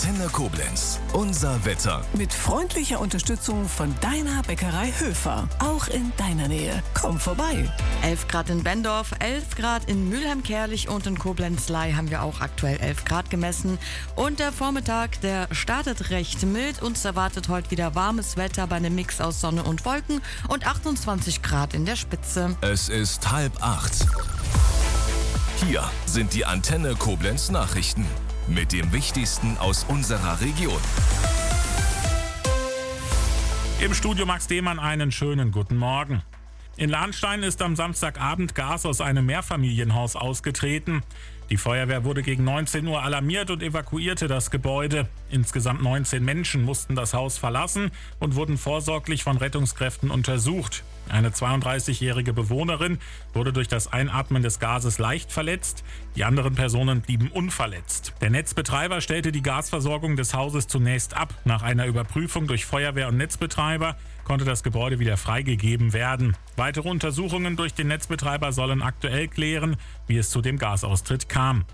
Antenne Koblenz. Unser Wetter. Mit freundlicher Unterstützung von deiner Bäckerei Höfer. Auch in deiner Nähe. Komm vorbei. 11 Grad in Bendorf, 11 Grad in Mülheim-Kärlich und in Koblenz-Ley haben wir auch aktuell 11 Grad gemessen. Und der Vormittag, der startet recht mild. Uns erwartet heute wieder warmes Wetter bei einem Mix aus Sonne und Wolken und 28 Grad in der Spitze. Es ist 7:30. Hier sind die Antenne Koblenz Nachrichten mit dem Wichtigsten aus unserer Region. Im Studio Max Dehmann einen schönen guten Morgen. In Lahnstein ist am Samstagabend Gas aus einem Mehrfamilienhaus ausgetreten. Die Feuerwehr wurde gegen 19 Uhr alarmiert und evakuierte das Gebäude. Insgesamt 19 Menschen mussten das Haus verlassen und wurden vorsorglich von Rettungskräften untersucht. Eine 32-jährige Bewohnerin wurde durch das Einatmen des Gases leicht verletzt. Die anderen Personen blieben unverletzt. Der Netzbetreiber stellte die Gasversorgung des Hauses zunächst ab. Nach einer Überprüfung durch Feuerwehr und Netzbetreiber konnte das Gebäude wieder freigegeben werden. Weitere Untersuchungen durch den Netzbetreiber sollen aktuell klären, wie es zu dem Gasaustritt kam.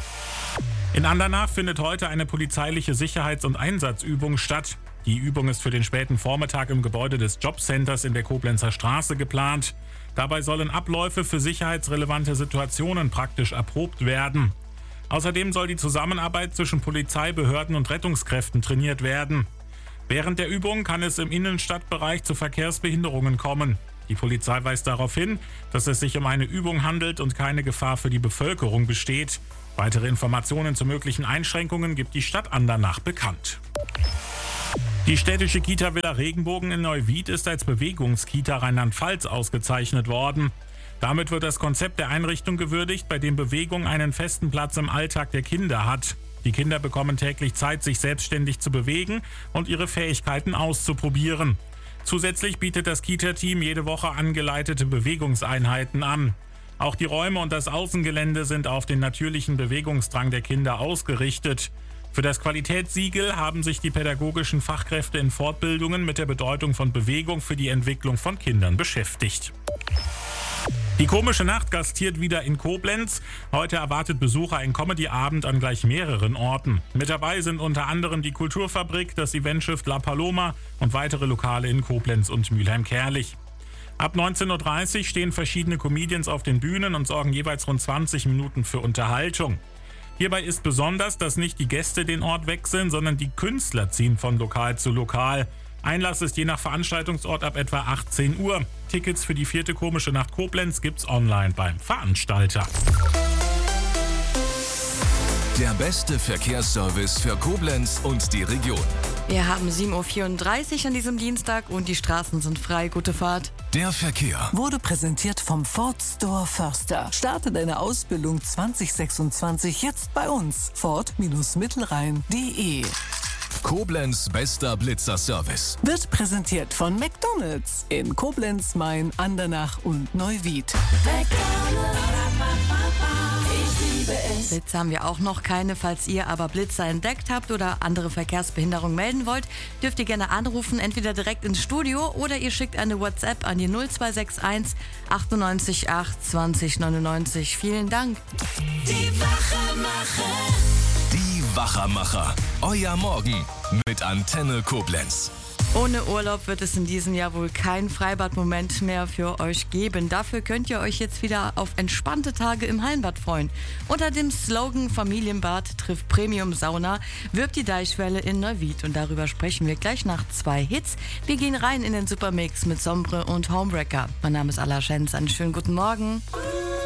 In Andernach findet heute eine polizeiliche Sicherheits- und Einsatzübung statt. Die Übung ist für den späten Vormittag im Gebäude des Jobcenters in der Koblenzer Straße geplant. Dabei sollen Abläufe für sicherheitsrelevante Situationen praktisch erprobt werden. Außerdem soll die Zusammenarbeit zwischen Polizei, Behörden und Rettungskräften trainiert werden. Während der Übung kann es im Innenstadtbereich zu Verkehrsbehinderungen kommen. Die Polizei weist darauf hin, dass es sich um eine Übung handelt und keine Gefahr für die Bevölkerung besteht. Weitere Informationen zu möglichen Einschränkungen gibt die Stadt Andernach bekannt. Die städtische Kita Villa Regenbogen in Neuwied ist als Bewegungskita Rheinland-Pfalz ausgezeichnet worden. Damit wird das Konzept der Einrichtung gewürdigt, bei dem Bewegung einen festen Platz im Alltag der Kinder hat. Die Kinder bekommen täglich Zeit, sich selbstständig zu bewegen und ihre Fähigkeiten auszuprobieren. Zusätzlich bietet das Kita-Team jede Woche angeleitete Bewegungseinheiten an. Auch die Räume und das Außengelände sind auf den natürlichen Bewegungsdrang der Kinder ausgerichtet. Für das Qualitätssiegel haben sich die pädagogischen Fachkräfte in Fortbildungen mit der Bedeutung von Bewegung für die Entwicklung von Kindern beschäftigt. Die komische Nacht gastiert wieder in Koblenz. Heute erwartet Besucher ein Comedy-Abend an gleich mehreren Orten. Mit dabei sind unter anderem die Kulturfabrik, das Eventschiff La Paloma und weitere Lokale in Koblenz und Mülheim-Kärlich. Ab 19:30 Uhr stehen verschiedene Comedians auf den Bühnen und sorgen jeweils rund 20 Minuten für Unterhaltung. Hierbei ist besonders, dass nicht die Gäste den Ort wechseln, sondern die Künstler ziehen von Lokal zu Lokal. Einlass ist je nach Veranstaltungsort ab etwa 18 Uhr. Tickets für die 4. Komische Nacht Koblenz gibt's online beim Veranstalter. Der beste Verkehrsservice für Koblenz und die Region. Wir haben 7:34 Uhr an diesem Dienstag und die Straßen sind frei. Gute Fahrt. Der Verkehr Wurde präsentiert vom Ford Store Förster. Starte deine Ausbildung 2026 jetzt bei uns. Ford-Mittelrhein.de. Koblenz bester Blitzerservice. Wird präsentiert von McDonald's in Koblenz, Main, Andernach und Neuwied. Blitze haben wir auch noch keine. Falls ihr aber Blitzer entdeckt habt oder andere Verkehrsbehinderung melden wollt, dürft ihr gerne anrufen, entweder direkt ins Studio oder ihr schickt eine WhatsApp an die 0261 98 8 20 99. Vielen Dank. Die Wachermacher. Euer Morgen mit Antenne Koblenz. Ohne Urlaub wird es in diesem Jahr wohl kein Freibadmoment mehr für euch geben. Dafür könnt ihr euch jetzt wieder auf entspannte Tage im Hallenbad freuen. Unter dem Slogan Familienbad trifft Premium Sauna wirbt die Deichwelle in Neuwied. Und darüber sprechen wir gleich nach 2 Hits. Wir gehen rein in den Supermix mit Sombre und Homewrecker. Mein Name ist Alla Schenz. Einen schönen guten Morgen.